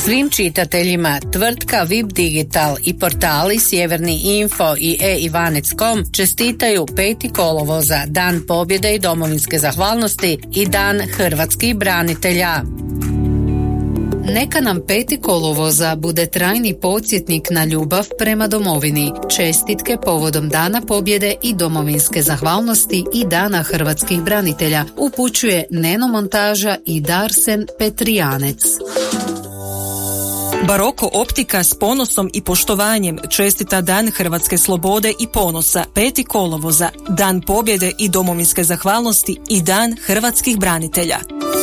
Svim čitateljima tvrtka VIP Digital i portali Sjeverni Info i e-Ivanec.com čestitaju 5. kolovoza, Dan pobjede i domovinske zahvalnosti i Dan hrvatskih branitelja. Neka nam 5. kolovoza bude trajni podsjetnik na ljubav prema domovini. Čestitke povodom Dana pobjede i domovinske zahvalnosti i Dana hrvatskih branitelja upućuje Neno Montaža i Darsen Petrijanec. Baroko optika s ponosom i poštovanjem čestita Dan hrvatske slobode i ponosa, 5. kolovoza, Dan pobjede i domovinske zahvalnosti i Dan hrvatskih branitelja.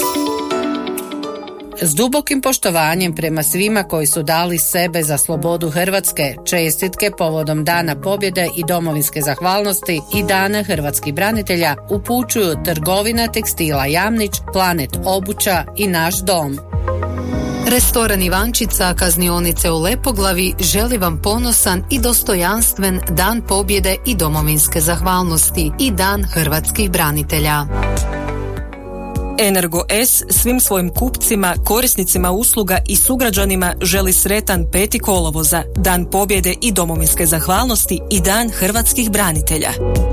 S dubokim poštovanjem prema svima koji su dali sebe za slobodu Hrvatske, čestitke povodom Dana pobjede i domovinske zahvalnosti i Dana hrvatskih branitelja upućuju Trgovina tekstila Jamnić, Planet obuća i Naš dom. Restoran Ivančica kaznionice u Lepoglavi želi vam ponosan i dostojanstven Dan pobjede i domovinske zahvalnosti i Dan hrvatskih branitelja. Energo S svim svojim kupcima, korisnicima usluga i sugrađanima želi sretan 5. kolovoza, Dan pobjede i domovinske zahvalnosti i Dan hrvatskih branitelja.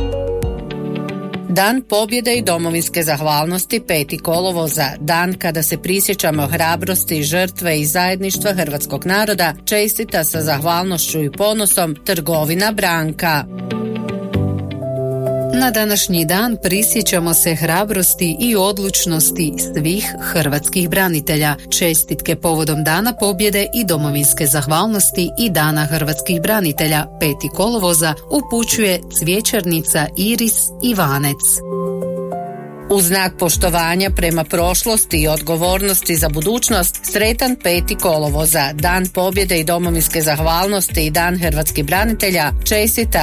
Dan pobjede i domovinske zahvalnosti 5. kolovoza, dan kada se prisjećamo hrabrosti, žrtve i zajedništva hrvatskog naroda, čestita sa zahvalnošću i ponosom Trgovina Branka. Na današnji dan prisjećamo se hrabrosti i odlučnosti svih hrvatskih branitelja. Čestitke povodom Dana pobjede i domovinske zahvalnosti i Dana hrvatskih branitelja 5. kolovoza upućuje cvjećarnica Iris Ivanec. U znak poštovanja prema prošlosti i odgovornosti za budućnost, sretan 5. kolovoza, Dan pobjede i domovinske zahvalnosti i Dan hrvatskih branitelja čestita